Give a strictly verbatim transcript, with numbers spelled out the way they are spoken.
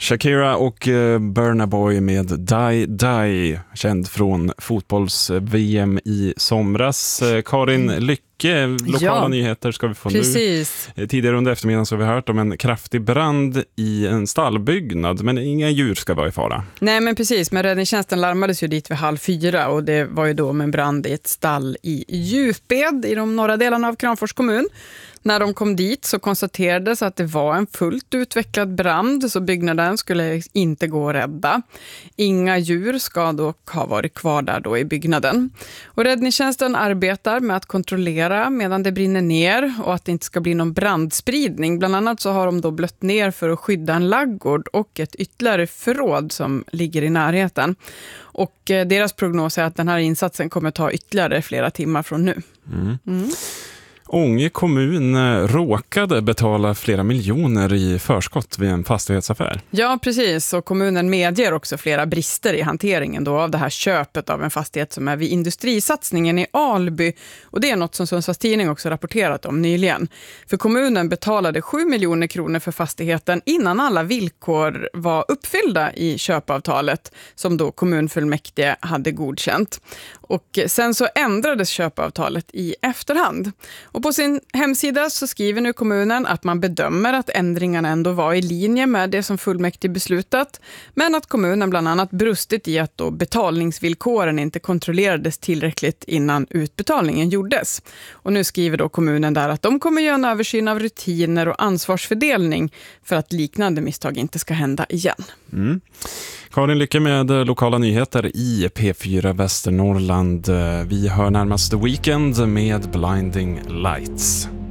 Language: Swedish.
Shakira och uh, Burna Boy med Die Die, känd från fotbolls-V M i somras. Uh, Karin Lycke, lokala ja, nyheter ska vi få precis. nu. Tidigare under eftermiddagen så har vi hört om en kraftig brand i en stallbyggnad, men inga djur ska vara i fara. Nej, men precis, men räddningstjänsten larmades ju dit vid halv fyra och det var ju då med en brand i ett stall i Djuped i de norra delarna av Kramfors kommun. När de kom dit så konstaterades att det var en fullt utvecklad brand, så byggnaden skulle inte gå att rädda. Inga djur ska dock ha varit kvar där då i byggnaden. Och räddningstjänsten arbetar med att kontrollera medan det brinner ner och att det inte ska bli någon brandspridning. Bland annat så har de då blött ner för att skydda en laggård och ett ytterligare förråd som ligger i närheten. Och deras prognos är att den här insatsen kommer ta ytterligare flera timmar från nu. Mm. Mm. Ånge kommun råkade betala flera miljoner i förskott vid en fastighetsaffär. Ja, precis. Och kommunen medger också flera brister i hanteringen då av det här köpet av en fastighet som är vid industrisatsningen i Alby. Och det är något som Sundsvalls Tidning också rapporterat om nyligen. För kommunen betalade sju miljoner kronor för fastigheten innan alla villkor var uppfyllda i köpavtalet som då kommunfullmäktige hade godkänt. Och sen så ändrades köpavtalet i efterhand. Och på sin hemsida så skriver nu kommunen att man bedömer att ändringarna ändå var i linje med det som fullmäktige beslutat, men att kommunen bland annat brustit i att då betalningsvillkoren inte kontrollerades tillräckligt innan utbetalningen gjordes. Och nu skriver då kommunen där att de kommer göra en översyn av rutiner och ansvarsfördelning för att liknande misstag inte ska hända igen. Mm. Karin Lycke med lokala nyheter i P fyra Västernorrland. Vi hör närmast The Weeknd med Blinding Lights.